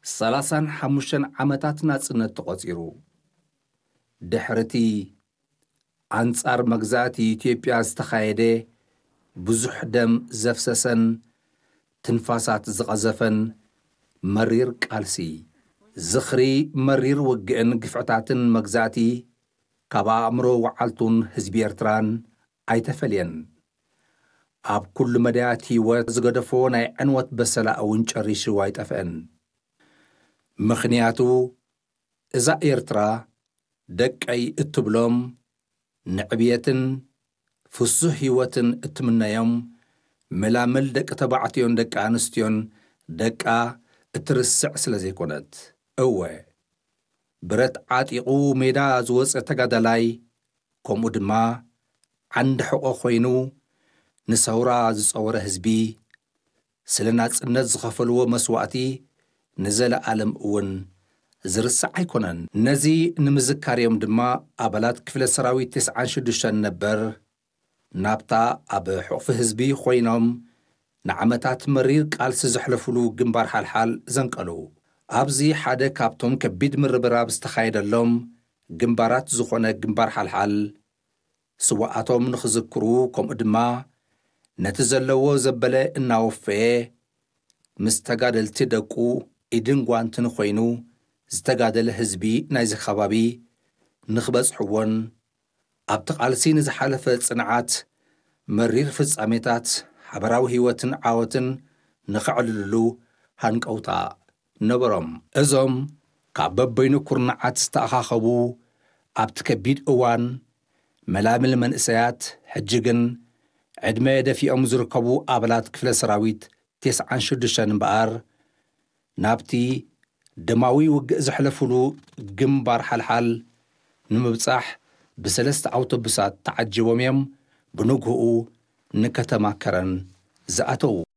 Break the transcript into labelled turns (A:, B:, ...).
A: 35 ዓመታት ናጽነት ተቖጺሩ ድሕርቲ አንጻር መግዛእቲ ኢትዮጵያ ዝተኻየደ ብዙሕ ደም ዘፍሰሰን ትንፋሳት ዝቐዘፈን መሪር ቃልሲ ዝኽሪ መሪር ውግእን ግፍዕታትን መግዛእቲ ካብ ኣእምሮ ወዓልቱን ህዝቢ ኤርትራን ኣይተፈልየን ኣብ ኩሉ መዳያት ህይወት ዝገደፎ ናይ ዕንወት በሰላ እውን ጨሪሱ ኣይጠፍአን ምኽንያቱ እዛ ኤርትራ ደቀይ እትብሎም ንዕብየትን ፍሱህ ህይወትን እትምነዮም መላምል ደቂ ተባዕትዮን ደቂ ኣንስትዮን ደቃ እትርስዕ ስለ ዘይኮነት እወ ብረት ዓጢቑ ሜዳ ዝወፀ ተጋዳላይ ከምኡ ድማ ዓንዲ ሕቆ ኮይኑ ንሰውራ ዝፀወረ ህዝቢ ስለ ናጽነት ዝኸፈልዎ መስዋዕቲ ንዘለዓለም እውን ዝርስዕ ኣይኮነን ነዚ ንምዝካርዮም ድማ ኣባላት ክፍለ ሰራዊት 96 ነበር ናብታ ኣብ ሕቑፊ ህዝቢ ኮይኖም ንዓመታት መሪር ቃልሲ ዘሕለፍሉ ግንባር ሓልሓል ዘንቀሉ ኣብዚ ሓደ ካብቶም ከቢድ ምርብራብ ዝተኻየደሎም ግንባራት ዝኾነ ግንባር ሓልሓል ስዋኣቶም ንኽዝክሩ ከምኡ ድማ ነቲ ዘለዎ ዘበለ እናወፈየ ምስ ተጋደልቲ ደቁ ኢድን ጓንትን ኮይኑ ዝተጋደለ ህዝቢ ናይዚ ከባቢ ንኽበጽሕዎን ኣብቲ ቃልሲ ንዝሓለፈ ጽንዓት መሪር ፍጻሜታት ሓበራዊ ህይወትን ዓወትን ንኽዕልልሉ ሃንቀውታ ነበሮም እዞም ካብ በበይኑ ኩርናዓት ዝተኣኻኸቡ ኣብቲ ከቢድ እዋን መላምል መንእሰያት ሕጂ ግን ዕድመ ደፊኦም ዝርከቡ ኣባላት ክፍለ ሰራዊት 96 እምበኣር ናብቲ ደማዊ ውግእ ዘሕለፍሉ ግንባር ሓልሓል ንምብጻሕ ብሰለስተ ኣውቶቡሳት ተዓጅቦም እዮም ብንግህኡ ንከተማ ከረን ዝኣተዉ